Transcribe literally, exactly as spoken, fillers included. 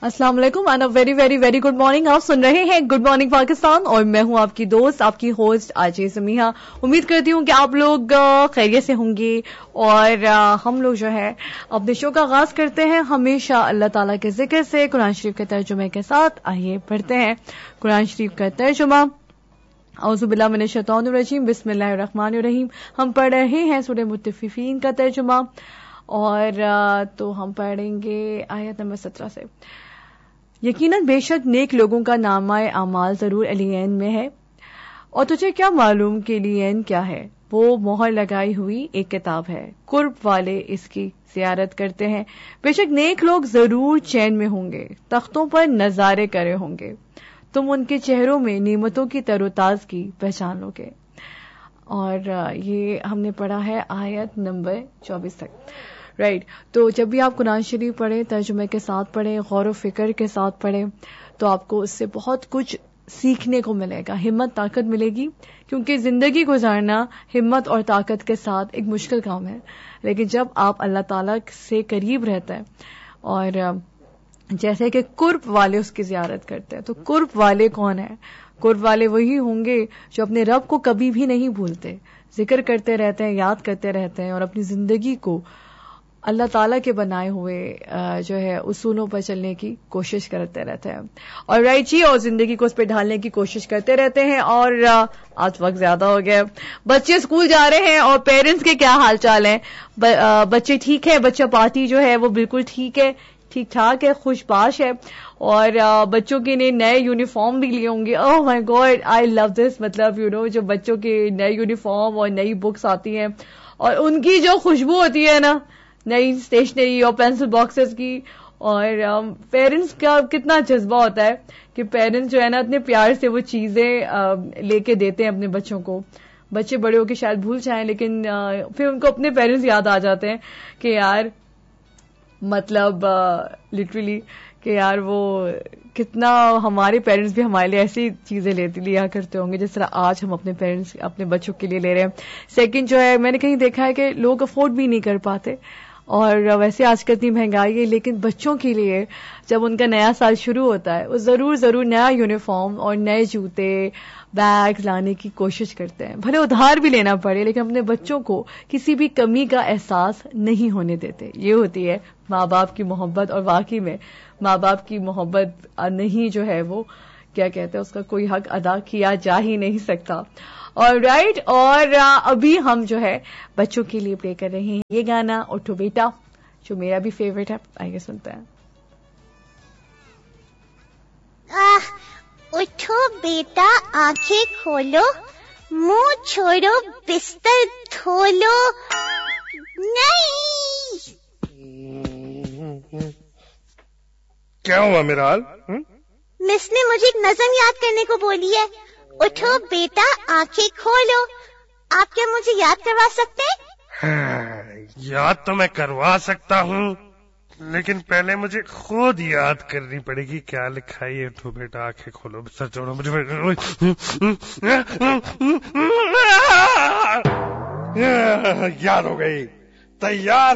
السلام علیکم and very very very good morning. آپ سن رہے ہیں گڈ مارننگ پاکستان اور میں ہوں آپ کی دوست آپ کی ہوسٹ آجے سمیحہ. امید کرتی ہوں کہ آپ لوگ خیریت سے ہوں گے اور ہم لوگ جو ہے اپنے شو کا آغاز کرتے ہیں ہمیشہ اللہ تعالیٰ کے ذکر سے قرآن شریف کے ترجمے کے ساتھ. آئیے پڑھتے ہیں قرآن شریف کا ترجمہ. اعوذ باللہ من الشیطان الرجیم بسم اللہ الرحمن الرحیم. ہم پڑھ رہے ہیں سورہ مطففین کا ترجمہ اور تو ہم پڑھیں گے آیت نمبر سترہ سے. یقیناً بے شک نیک لوگوں کا نامہ اعمال ضرور علین میں ہے اور تجھے کیا معلوم کہ علین کیا ہے؟ وہ مہر لگائی ہوئی ایک کتاب ہے، قرب والے اس کی زیارت کرتے ہیں. بے شک نیک لوگ ضرور چین میں ہوں گے، تختوں پر نظارے کرے ہوں گے، تم ان کے چہروں میں نعمتوں کی تر و تازگی پہچان لو گے. اور یہ ہم نے پڑھا ہے آیت نمبر چوبیس تک. Right right. تو جب بھی آپ قرآن شریف پڑھیں ترجمے کے ساتھ پڑھیں، غور و فکر کے ساتھ پڑھیں تو آپ کو اس سے بہت کچھ سیکھنے کو ملے گا، ہمت طاقت ملے گی. کیونکہ زندگی گزارنا ہمت اور طاقت کے ساتھ ایک مشکل کام ہے، لیکن جب آپ اللہ تعالیٰ سے قریب رہتے ہیں اور جیسے کہ قرب والے اس کی زیارت کرتے ہیں، تو قرب والے کون ہیں؟ قرب والے وہی ہوں گے جو اپنے رب کو کبھی بھی نہیں بھولتے، ذکر کرتے رہتے ہیں، یاد کرتے رہتے ہیں اور اپنی زندگی کو اللہ تعالیٰ کے بنائے ہوئے جو ہے اصولوں پر چلنے کی کوشش کرتے رہتے ہیں اور رائٹ جی اور زندگی کو اس پہ ڈھالنے کی کوشش کرتے رہتے ہیں. اور آج وقت زیادہ ہو گیا، بچے اسکول جا رہے ہیں اور پیرنٹس کے کیا حال چال ہیں؟ بچے ٹھیک ہے؟ بچہ پارٹی جو ہے وہ بالکل ٹھیک ہے، ٹھیک ٹھاک ہے، خوش باش ہے اور بچوں کے لیے نئے یونیفارم بھی لیے ہوں گے. اوہ مائی گاڈ آئی لو دس. مطلب یو نو جو بچوں کے نئے یونیفارم اور نئی بکس آتی ہیں اور ان کی جو خوشبو ہوتی ہے نا، نئی اسٹیشنری اور پینسل باکسز کی، اور پیرنٹس کا کتنا جذبہ ہوتا ہے کہ پیرنٹس جو ہے نا اتنے پیار سے وہ چیزیں لے کے دیتے ہیں اپنے بچوں کو. بچے بڑے ہو کے شاید بھول جائیں لیکن پھر ان کو اپنے پیرنٹس یاد آ جاتے ہیں کہ یار مطلب لٹرلی کہ یار وہ کتنا ہمارے پیرنٹس بھی ہمارے لیے ایسی چیزیں لیتے لیا کرتے ہوں گے جس طرح آج ہم اپنے پیرنٹس اپنے بچوں کے لیے لے رہے ہیں. سیکنڈ جو ہے میں نے کہیں دیکھا ہے کہ لوگ افورڈ بھی نہیں کر پاتے اور ویسے آج کل اتنی مہنگائی ہے، لیکن بچوں کے لیے جب ان کا نیا سال شروع ہوتا ہے وہ ضرور ضرور نیا یونیفارم اور نئے جوتے بیگ لانے کی کوشش کرتے ہیں، بھلے ادھار بھی لینا پڑے لیکن اپنے بچوں کو کسی بھی کمی کا احساس نہیں ہونے دیتے. یہ ہوتی ہے ماں باپ کی محبت اور واقعی میں ماں باپ کی محبت نہیں جو ہے وہ کیا کہتے ہیں اس کا کوئی حق ادا کیا جا ہی نہیں سکتا. اور رائٹ اور ابھی ہم جو ہے بچوں کے لیے پلے کر رہے ہیں یہ گانا اٹھو بیٹا جو میرا بھی فیوریٹ ہے. آئیے سنتے ہیں. اٹھو بیٹا آنکھیں کھولو، منہ چھوڑو بستر دھولو. نہیں کیا ہوا میرا حال؟ مس نے مجھے ایک نظم یاد کرنے کو بولی ہے. اٹھو بیٹا آنکھیں کھولو. آپ کیا مجھے یاد کروا سکتے ہیں؟ یاد تو میں کروا سکتا ہوں لیکن پہلے مجھے خود یاد کرنی پڑے گی. کیا لکھا ہے؟ اٹھو بیٹا آنکھیں کھولو بستر چھوڑو. مجھے یاد ہو گئی. تیار